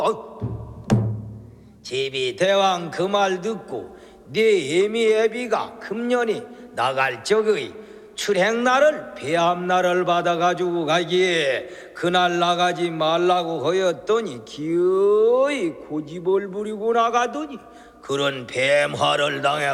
제비 대왕 그 말 듣고 네 애미애비가 금년이 나갈 적의 출행날을 배암날을 받아가지고 가기에 그날 나가지 말라고 하였더니 기어이 고집을 부리고 나가더니 그런 뱀화를 당해